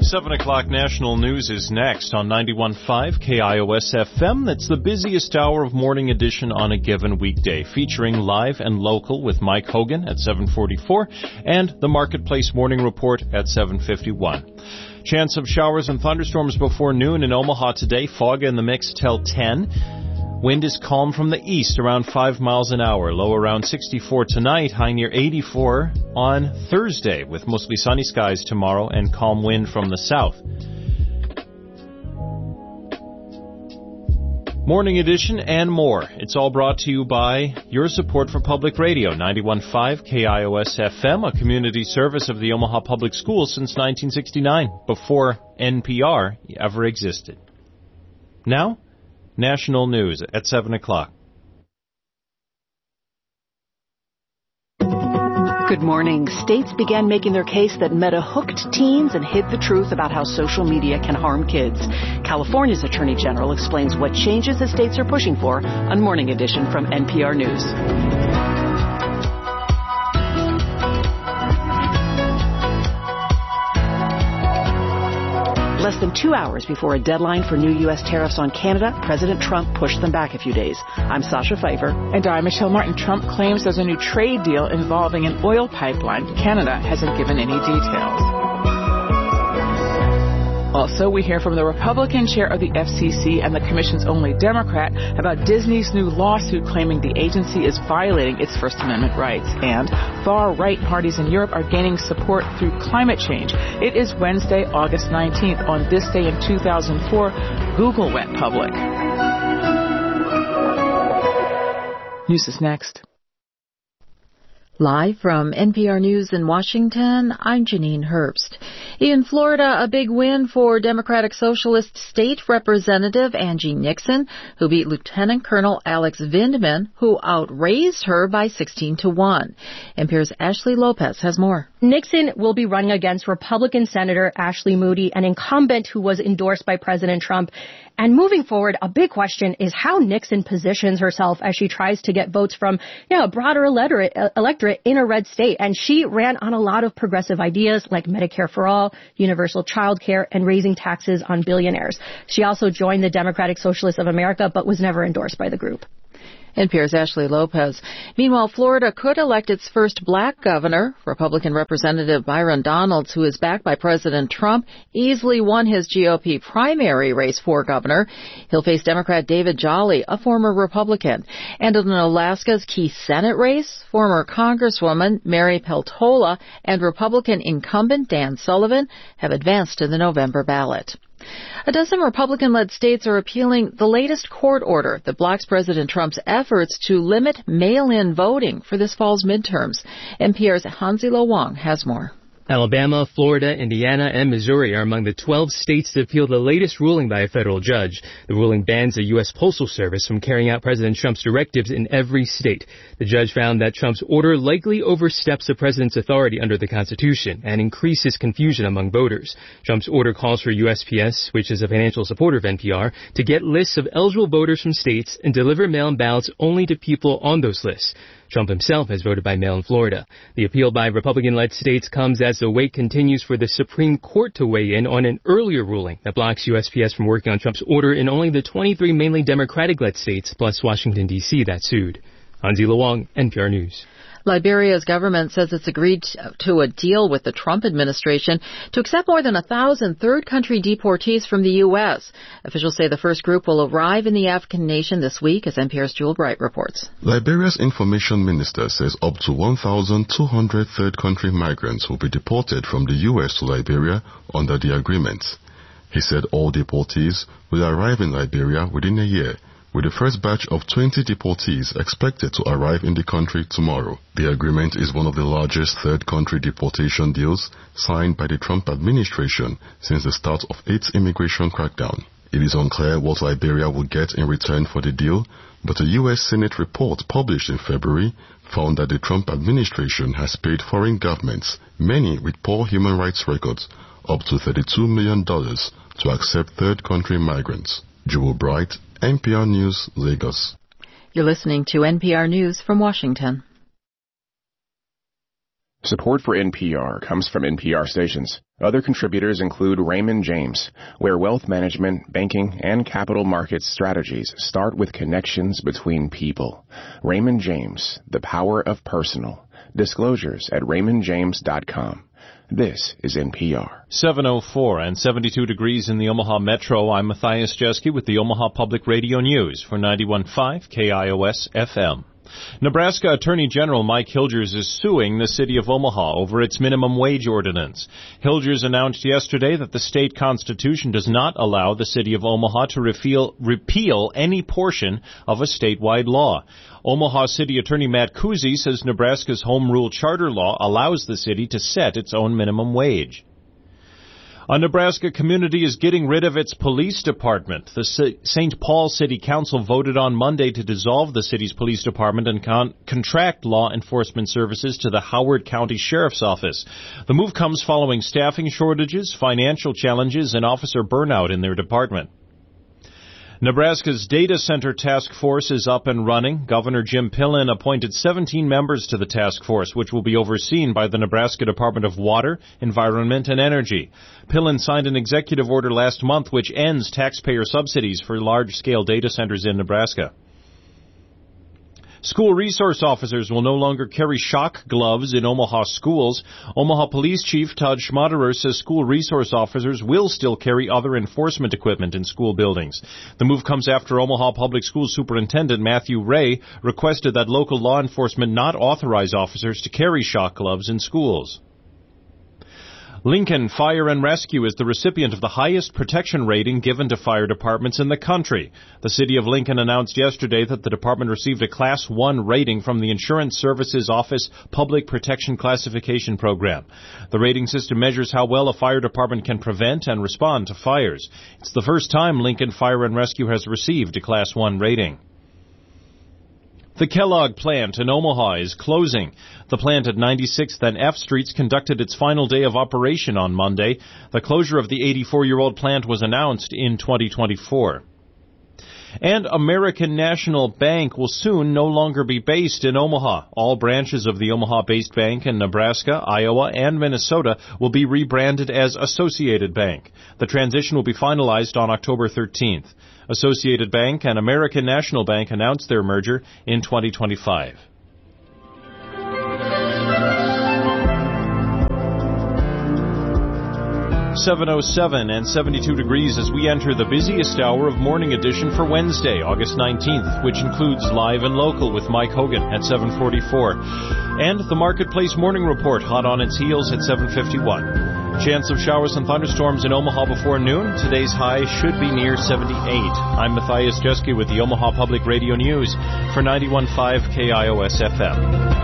7 o'clock national news is next on 91.5 KIOS FM. That's the busiest hour of Morning Edition on a given weekday, featuring live and local with Mike Hogan at 7:44 and the Marketplace Morning Report at 7:51. Chance of showers and thunderstorms before noon in Omaha today. Fog in the mix till 10. Wind is calm from the east, around 5 miles an hour. Low around 64 tonight, high near 84 on Thursday, with mostly sunny skies tomorrow and calm wind from the south. Morning Edition and more. It's all brought to you by your support for Public Radio, 91.5 KIOS FM, a community service of the Omaha Public Schools since 1969, before NPR ever existed. Now, national news at 7 o'clock. Good morning. States began making their case that Meta hooked teens and hid the truth about how social media can harm kids. California's Attorney General explains what changes the states are pushing for on Morning Edition from NPR News. Less than 2 hours before a deadline for new U.S. tariffs on Canada, President Trump pushed them back a few days. I'm Sasha Pfeiffer. And I'm Michelle Martin. Trump claims there's a new trade deal involving an oil pipeline. Canada hasn't given any details. Also, we hear from the Republican chair of the FCC and the commission's only Democrat about Disney's new lawsuit claiming the agency is violating its First Amendment rights. And far-right parties in Europe are gaining support through climate change. It is Wednesday, August 19th. On this day in 2004, Google went public. News is next. Live from NPR News in Washington, I'm Janine Herbst. In Florida, a big win for Democratic Socialist State Representative Angie Nixon, who beat Lieutenant Colonel Alex Vindman, who outraised her by 16-1. NPR's Ashley Lopez has more. Nixon will be running against Republican Senator Ashley Moody, an incumbent who was endorsed by President Trump. And moving forward, a big question is how Nixon positions herself as she tries to get votes from, a broader electorate in a red state. And she ran on a lot of progressive ideas like Medicare for all, universal child care, and raising taxes on billionaires. She also joined the Democratic Socialists of America, but was never endorsed by the group. NPR's Ashley Lopez. Meanwhile, Florida could elect its first black governor. Republican Representative Byron Donalds, who is backed by President Trump, easily won his GOP primary race for governor. He'll face Democrat David Jolly, a former Republican. And in Alaska's key Senate race, former Congresswoman Mary Peltola and Republican incumbent Dan Sullivan have advanced to the November ballot. A dozen Republican-led states are appealing the latest court order that blocks President Trump's efforts to limit mail-in voting for this fall's midterms. NPR's Hanzilo Wong has more. Alabama, Florida, Indiana, and Missouri are among the 12 states to appeal the latest ruling by a federal judge. The ruling bans the U.S. Postal Service from carrying out President Trump's directives in every state. The judge found that Trump's order likely oversteps the president's authority under the Constitution and increases confusion among voters. Trump's order calls for USPS, which is a financial supporter of NPR, to get lists of eligible voters from states and deliver mail-in ballots only to people on those lists. Trump himself has voted by mail in Florida. The appeal by Republican-led states comes as the wait continues for the Supreme Court to weigh in on an earlier ruling that blocks USPS from working on Trump's order in only the 23 mainly Democratic-led states, plus Washington, D.C., that sued. Hanzilo Wong, NPR News. Liberia's government says it's agreed to a deal with the Trump administration to accept more than 1,000 third-country deportees from the U.S. Officials say the first group will arrive in the African nation this week, as NPR's Jewel Bright reports. Liberia's information minister says up to 1,200 third-country migrants will be deported from the U.S. to Liberia under the agreement. He said all deportees will arrive in Liberia within a year, with the first batch of 20 deportees expected to arrive in the country tomorrow. The agreement is one of the largest third-country deportation deals signed by the Trump administration since the start of its immigration crackdown. It is unclear what Liberia will get in return for the deal, but a U.S. Senate report published in February found that the Trump administration has paid foreign governments, many with poor human rights records, up to $32 million to accept third-country migrants. Jewel Bright, NPR News, Lagos. You're listening to NPR News from Washington. Support for NPR comes from NPR stations. Other contributors include Raymond James, where wealth management, banking, and capital markets strategies start with connections between people. Raymond James, the power of personal. Disclosures at raymondjames.com. This is NPR. 7:04 and 72 degrees in the Omaha Metro. I'm Matthias Jeske with the Omaha Public Radio News for 91.5 KIOS FM. Nebraska Attorney General Mike Hilgers is suing the city of Omaha over its minimum wage ordinance. Hilgers announced yesterday that the state constitution does not allow the city of Omaha to repeal any portion of a statewide law. Omaha City Attorney Matt Kuzy says Nebraska's home rule charter law allows the city to set its own minimum wage. A Nebraska community is getting rid of its police department. The St. Paul City Council voted on Monday to dissolve the city's police department and contract law enforcement services to the Howard County Sheriff's Office. The move comes following staffing shortages, financial challenges, and officer burnout in their department. Nebraska's data center task force is up and running. Governor Jim Pillen appointed 17 members to the task force, which will be overseen by the Nebraska Department of Water, Environment, and Energy. Pillen signed an executive order last month which ends taxpayer subsidies for large-scale data centers in Nebraska. School resource officers will no longer carry shock gloves in Omaha schools. Omaha Police Chief Todd Schmaderer says school resource officers will still carry other enforcement equipment in school buildings. The move comes after Omaha Public Schools Superintendent Matthew Ray requested that local law enforcement not authorize officers to carry shock gloves in schools. Lincoln Fire and Rescue is the recipient of the highest protection rating given to fire departments in the country. The city of Lincoln announced yesterday that the department received a Class 1 rating from the Insurance Services Office Public Protection Classification Program. The rating system measures how well a fire department can prevent and respond to fires. It's the first time Lincoln Fire and Rescue has received a Class 1 rating. The Kellogg plant in Omaha is closing. The plant at 96th and F Streets conducted its final day of operation on Monday. The closure of the 84-year-old plant was announced in 2024. And American National Bank will soon no longer be based in Omaha. All branches of the Omaha-based bank in Nebraska, Iowa, and Minnesota will be rebranded as Associated Bank. The transition will be finalized on October 13th. Associated Bank and American National Bank announced their merger in 2025. .07 and 72 degrees as we enter the busiest hour of Morning Edition for Wednesday, August 19th, which includes Live and Local with Mike Hogan at 7:44. And the Marketplace Morning Report hot on its heels at 7:51. Chance of showers and thunderstorms in Omaha before noon. Today's high should be near 78. I'm Matthias Jeske with the Omaha Public Radio News for 91.5 KIOS FM.